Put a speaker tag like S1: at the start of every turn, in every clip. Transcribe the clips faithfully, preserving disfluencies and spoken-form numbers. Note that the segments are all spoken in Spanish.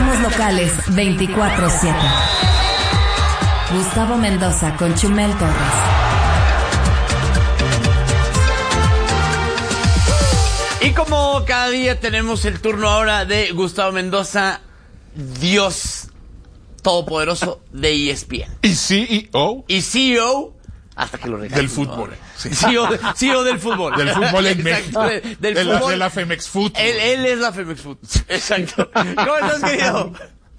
S1: Somos locales veinticuatro siete. Gustavo Mendoza con Chumel Torres.
S2: Y como cada día tenemos el turno ahora de Gustavo Mendoza, Dios todopoderoso de E S P N.
S3: Y C E O.
S2: Y C E O, hasta que lo regañen.
S3: Del fútbol.
S2: ¿No? Sí. C E O, C E O del fútbol.
S3: Del fútbol en
S2: México.
S3: México.
S2: De, del
S3: de,
S2: fútbol.
S3: La, de la Femex Food.
S2: Él, él es la Femex Food. Exacto. ¿Cómo estás, querido?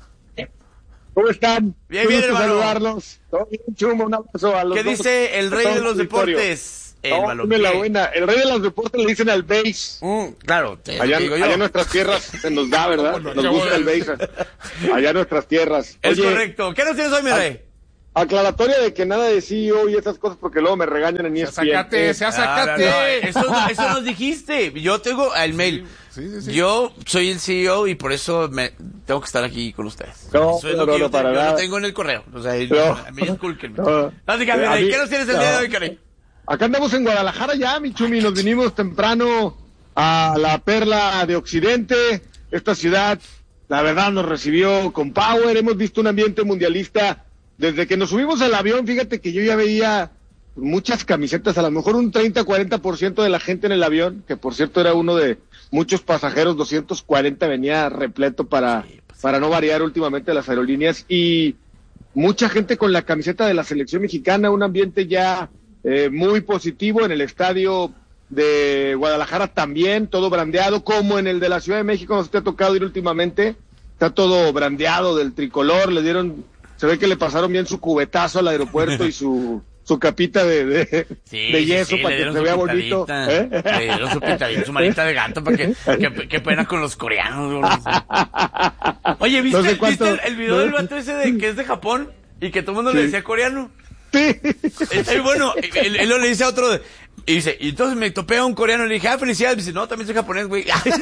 S4: ¿Cómo están?
S2: Bien, bien, hermano.
S4: Saludarlos. Todo bien, Chuma, un abrazo a los
S2: ¿Qué
S4: dos.
S2: dice el rey de los deportes? El
S4: no,
S2: balompié.
S4: la buena. El rey de los deportes le dicen al béis.
S2: Mm, claro, te
S4: allá,
S2: digo yo.
S4: allá en nuestras tierras se nos da, ¿verdad?
S3: No, no,
S4: nos
S3: no,
S4: gusta
S3: no,
S4: el béis. Allá en nuestras tierras.
S2: Es
S4: Oye,
S2: correcto. ¿Qué nos tienes hoy, mi rey?
S4: aclaratoria de que nada de C E O y esas cosas porque luego me regañan en E S P N.
S3: Sácate, sea sácate.
S2: Ah, no, no, eso, eso nos dijiste. Yo tengo el mail.
S3: Sí, sí, sí.
S2: Yo soy el C E O y por eso me tengo que estar aquí con ustedes.
S4: No,
S2: Eso es
S4: no,
S2: lo que
S4: no,
S2: yo,
S4: no, para
S2: yo
S4: nada.
S2: lo tengo en el correo. O sea,
S4: No.
S2: me disculpen.
S4: No.
S2: Básicamente,
S4: A mí-
S2: ¿qué nos tienes el día de hoy, Cari?
S4: Acá andamos en Guadalajara ya, mi Chumi, nos vinimos temprano a la perla de Occidente. Esta ciudad, la verdad, nos recibió con power. Hemos visto un ambiente mundialista desde que nos subimos al avión. Fíjate que yo ya veía muchas camisetas, a lo mejor un treinta a cuarenta por ciento de la gente en el avión, que por cierto era uno de muchos pasajeros, doscientos cuarenta venía repleto para, para no variar últimamente las aerolíneas, y mucha gente con la camiseta de la selección mexicana, un ambiente ya eh, muy positivo en el estadio de Guadalajara también, todo brandeado, como en el de la Ciudad de México, nos te ha tocado ir últimamente, está todo brandeado del tricolor, le dieron, se ve que le pasaron bien su cubetazo al aeropuerto y su su capita de, de,
S2: Sí,
S4: de yeso
S2: sí, sí,
S4: para
S2: le
S4: que
S2: dieron
S4: se
S2: su
S4: vea bonito.
S2: pintadita.
S4: ¿eh?
S2: Le dieron su pintadita, su manita de gato, para que, que, que pena con los coreanos. Güey, no sé. Oye, ¿viste,
S4: No sé cuánto-
S2: ¿viste el, el video
S4: no.
S2: del vato ese de que es de Japón y que todo el mundo le
S4: Sí.
S2: decía coreano?
S4: Sí.
S2: Está muy bueno. Él, él le dice a otro, de- y dice, y entonces me topé a un coreano y le dije, ah, felicidades. Y dice, no, también soy japonés, güey.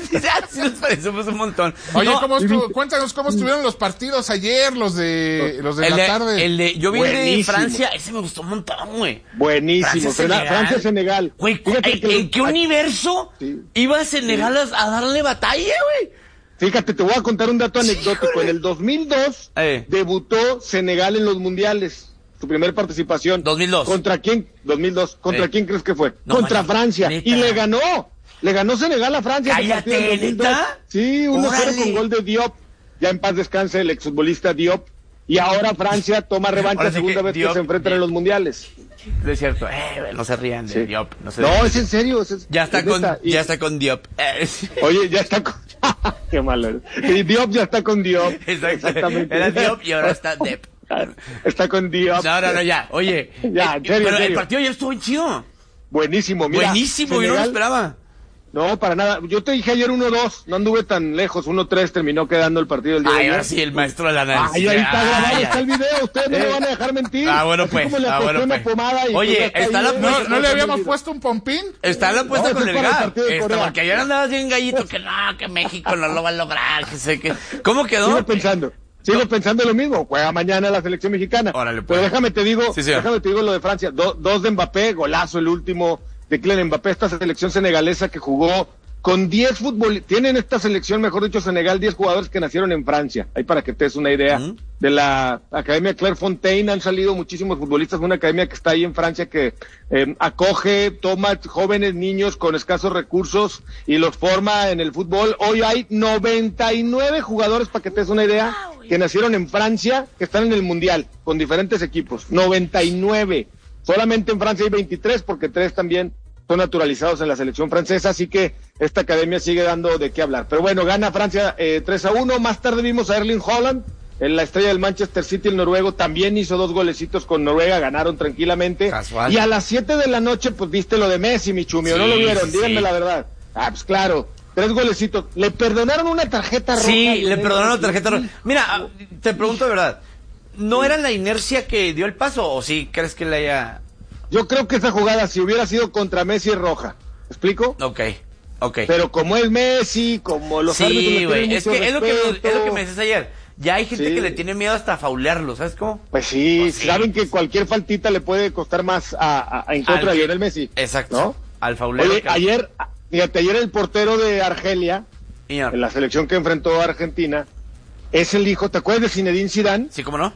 S2: Sí nos parecemos un montón.
S3: Oye,
S2: No,
S3: ¿cómo estuvo? Cuéntanos cómo estuvieron los partidos ayer, los de los de
S2: el
S3: la
S2: de,
S3: tarde.
S2: el de, yo vi el de
S4: Buenísimo.
S2: Francia, ese me gustó un montón, güey.
S4: Buenísimo.
S2: Francia-Senegal.
S4: Francia-Senegal.
S2: Güey,
S4: Fíjate
S2: ¿en,
S4: que
S2: en
S4: lo-
S2: qué universo
S4: Sí.
S2: iba a Senegal a, a darle batalla, güey?
S4: Fíjate, te voy a contar un dato anecdótico.
S2: Híjole.
S4: En el dos mil dos
S2: Eh.
S4: debutó Senegal en los mundiales. Su primera participación.
S2: dos mil dos.
S4: ¿Contra quién? dos mil dos. ¿Contra
S2: Eh.
S4: quién crees que fue?
S2: No,
S4: Contra
S2: manches,
S4: Francia.
S2: neta.
S4: Y le ganó. Le ganó Senegal a Francia. ese
S2: Cállate,
S4: partido del dos mil dos.
S2: ¿neta?
S4: Sí, uno cero
S2: Órale.
S4: con gol de Diop. Ya en paz descanse el exfutbolista Diop. Y ahora Francia toma revancha,
S2: Ahora sí
S4: segunda
S2: que
S4: vez
S2: Diop-
S4: que se enfrentan en los mundiales.
S2: Es cierto, eh, güey, no se rían de
S4: Sí.
S2: Diop. No, se
S4: No,
S2: rían.
S4: es en serio. es- es-
S2: Ya está
S4: es
S2: con,
S4: neta. Y-
S2: ya está con Diop. Eh,
S4: Oye, ya está con... Qué malo eres. Y Diop ya está con Diop.
S2: Exacto.
S4: Exactamente.
S2: Era Diop y ahora está Dep.
S4: Está con Diop.
S2: No, no, no, ya. Oye.
S4: Ya,
S2: eh,
S4: en serio,
S2: pero
S4: en
S2: el
S4: serio.
S2: partido ya estuvo bien chido.
S4: Buenísimo, mira.
S2: Buenísimo, yo no lo
S4: Senegal-
S2: esperaba.
S4: No, para nada. Yo te dije ayer uno dos, no anduve tan lejos. uno tres terminó quedando el partido del día de
S2: Ay,
S4: ayer.
S2: ahora sí, el maestro del análisis.
S4: Ay, ahí está
S2: Ay,
S4: grabado,
S2: ay.
S4: está el video. Ustedes no
S2: Eh.
S4: me van a dejar mentir.
S2: Ah, bueno,
S4: Así
S2: pues.
S4: como le
S2: Ah,
S4: aposté
S2: bueno,
S4: una
S2: pues.
S4: pomada y
S2: Oye,
S4: pues ya está
S2: está
S4: ahí,
S2: la
S4: ¿eh?
S2: puesta-
S3: ¿No, ¿No le habíamos
S4: olvidado.
S3: puesto un pompín?
S2: Está la apuesta
S4: No,
S2: con
S4: ese
S2: el
S4: es para el
S2: G A.
S4: partido de
S2: Esta,
S4: Corea.
S2: porque ayer andabas bien gallito que no, que México no lo va a lograr, que sé que. ¿Cómo quedó?
S4: Sigo pensando. Sigo pensando lo mismo. Juega mañana la selección mexicana.
S2: Órale, pues.
S4: Pero déjame te digo,
S2: Sí, señor.
S4: déjame te digo lo de Francia. Do- dos de Mbappé, golazo el último de Kylian Mbappé, esta selección senegalesa que jugó con diez futbolistas. Tienen esta selección, mejor dicho, Senegal, diez jugadores que nacieron en Francia. Ahí para que te des una idea.
S2: Ujú.
S4: De la Academia Clairefontaine han salido muchísimos futbolistas, una academia que está ahí en Francia que eh, acoge, toma jóvenes niños con escasos recursos y los forma en el fútbol. Hoy hay noventa y nueve jugadores, para que te des una idea, que nacieron en Francia, que están en el Mundial, con diferentes equipos. noventa y nueve. Solamente en Francia hay veintitrés, porque tres también son naturalizados en la selección francesa, así que esta academia sigue dando de qué hablar. Pero bueno, gana Francia eh, tres a uno. Más tarde vimos a Erling Haaland, en la estrella del Manchester City, el noruego, también hizo dos golecitos con Noruega, ganaron tranquilamente.
S2: Casual.
S4: Y a las siete de la noche, pues viste lo de Messi, mi chumi, ¿o no
S2: Sí,
S4: lo vieron?
S2: sí,
S4: Díganme
S2: sí.
S4: la verdad. Ah, pues claro, tres golecitos. Le perdonaron una tarjeta roja.
S2: Sí, le
S4: ¿no?
S2: perdonaron la tarjeta roja. Mira, ah, te pregunto de verdad. ¿No era la inercia que dio el paso o sí crees que le haya...?
S4: Yo creo que esa jugada, si hubiera sido contra Messi, es roja. ¿Me explico?
S2: Ok, ok.
S4: Pero como es Messi, como los árbitros
S2: Sí,
S4: le
S2: güey.
S4: tienen
S2: Es
S4: mucho
S2: que es lo que,
S4: respeto,
S2: es lo que me decías ayer. Ya hay gente
S4: Sí.
S2: que le tiene miedo hasta a faulearlo, ¿sabes cómo?
S4: Pues sí,
S2: Pues sí.
S4: saben que cualquier faltita le puede costar más a, a- a- en contra
S2: Al
S4: de
S2: que-
S4: Lionel Messi.
S2: Exacto.
S4: ¿No?
S2: Al faulero.
S4: Oye,
S2: que-
S4: ayer, fíjate, ayer el portero de Argelia,
S2: Señor.
S4: en la selección que enfrentó a Argentina, es el hijo, ¿te acuerdas de Zinedine Zidane?
S2: Sí, ¿cómo no?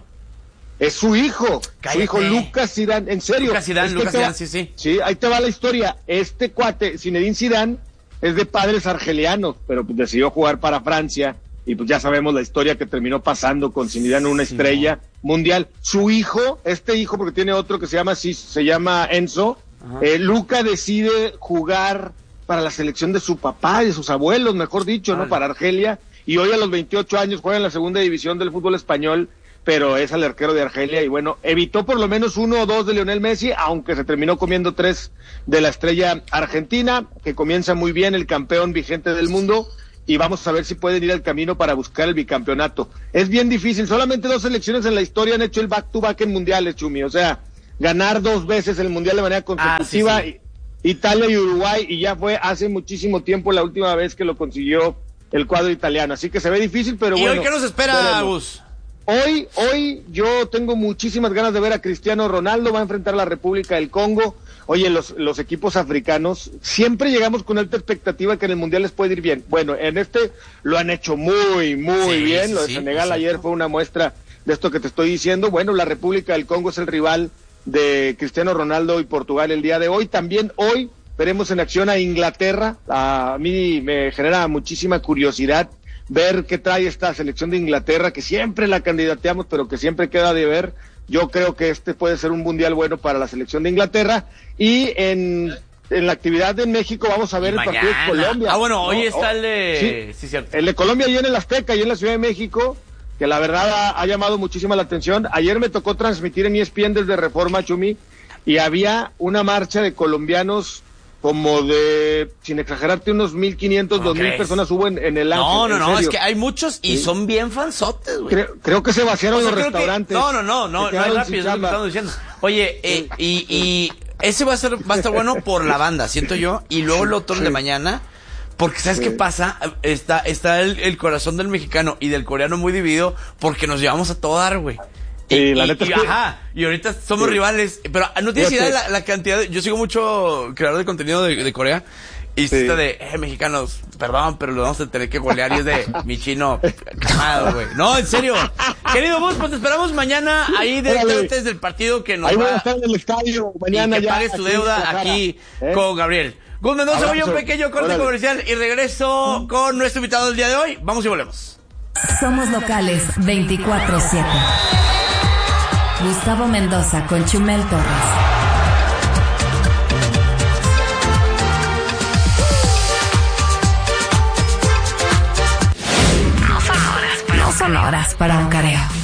S4: Es su hijo,
S2: Cállate.
S4: su hijo Lucas Zidane, en serio.
S2: Lucas Zidane,
S4: Es que
S2: Lucas
S4: te va-
S2: Zidane, sí, sí.
S4: Sí, ahí te va la historia. Este cuate, Zinedine Zidane, es de padres argelianos, pero pues decidió jugar para Francia, y pues ya sabemos la historia que terminó pasando con Zinedine, una
S2: Sí,
S4: estrella mundial. Su hijo, este hijo, porque tiene otro que se llama, sí, se llama Enzo, eh, Luca decide jugar para la selección de su papá y de sus abuelos, mejor dicho, ¿no?
S2: Vale.
S4: Para Argelia, y hoy a los veintiocho años juega en la segunda división del fútbol español, pero es el arquero de Argelia, y bueno, evitó por lo menos uno o dos de Lionel Messi, aunque se terminó comiendo tres de la estrella argentina, que comienza muy bien, el campeón vigente del mundo, y vamos a ver si pueden ir al camino para buscar el bicampeonato. Es bien difícil, solamente dos selecciones en la historia han hecho el back-to-back en mundiales, Chumi, o sea, ganar dos veces el mundial de manera consecutiva,
S2: Ah, sí, sí.
S4: Italia y Uruguay, y ya fue hace muchísimo tiempo la última vez que lo consiguió el cuadro italiano, así que se ve difícil, pero
S2: ¿Y
S4: bueno.
S2: hoy qué nos espera,
S4: veremos.
S2: Gus?
S4: Hoy, hoy yo tengo muchísimas ganas de ver a Cristiano Ronaldo, va a enfrentar a la República del Congo. Oye, los, los equipos africanos, siempre llegamos con alta expectativa que en el Mundial les puede ir bien. Bueno, en este lo han hecho muy, muy
S2: Sí,
S4: bien.
S2: sí,
S4: Lo de
S2: sí,
S4: Senegal
S2: exacto.
S4: ayer fue una muestra de esto que te estoy diciendo. Bueno, la República del Congo es el rival de Cristiano Ronaldo y Portugal el día de hoy. También hoy veremos en acción a Inglaterra. A mí me genera muchísima curiosidad ver qué trae esta selección de Inglaterra, que siempre la candidateamos, pero que siempre queda de ver. Yo creo que este puede ser un mundial bueno para la selección de Inglaterra. Y en, en la actividad en México vamos a ver
S2: Y
S4: el partido de
S2: mañana.
S4: Colombia.
S2: Ah, bueno, hoy
S4: ¿no?
S2: está el de...
S4: Sí,
S2: Sí, cierto.
S4: el de Colombia y en el Azteca y en la Ciudad de México, que la verdad ha, ha llamado muchísima la atención. Ayer me tocó transmitir en E S P N desde Reforma, Chumi, y había una marcha de colombianos como de, sin exagerarte, unos mil quinientos,
S2: ¿Cómo
S4: dos mil
S2: crees?
S4: personas hubo en, en el Ángel.
S2: No, no,
S4: en
S2: no, es
S4: serio.
S2: que hay muchos y
S4: Sí.
S2: son bien fansotes, güey.
S4: Creo, creo que se vaciaron
S2: O sea,
S4: los
S2: creo que-
S4: restaurantes.
S2: no, no, no, no,
S4: Se
S2: no es
S4: quedaron
S2: rápido,
S4: sin
S2: es lo que
S4: chamba.
S2: estamos diciendo. Oye, eh, y, y ese va a ser, va a estar bueno por la banda, siento yo, y luego el otro de mañana, porque ¿sabes
S4: Sí.
S2: qué pasa? Está, está el, el corazón del mexicano y del coreano muy dividido porque nos llevamos a todo dar, güey. Y,
S4: Sí, la
S2: y-
S4: neta
S2: y-
S4: es que-
S2: ajá, y ahorita somos
S4: Sí.
S2: rivales, pero no tienes idea
S4: Fíjate.
S2: de la, la cantidad de, yo sigo mucho creador de contenido de, de Corea, y
S4: Sí.
S2: está de, eh, mexicanos, perdón, pero lo vamos a tener que golear, y es de, mi chino, calmado, güey. No, en serio. Querido Gus, pues te esperamos mañana ahí directamente
S4: Órale.
S2: desde el partido que nos
S4: Ahí voy a
S2: va,
S4: estar en el estadio mañana
S2: y que
S4: ya.
S2: pagues tu
S4: aquí en
S2: deuda
S4: Guadalajara.
S2: aquí
S4: ¿Eh?
S2: con Gabriel. Gus Mendoza, voy a un
S4: Abrazo.
S2: pequeño corte
S4: Órale.
S2: comercial y regreso con nuestro invitado del día de hoy. Vamos y volvemos.
S1: Somos locales veinticuatro siete. Gustavo Mendoza con Chumel Torres. No son horas para un careo.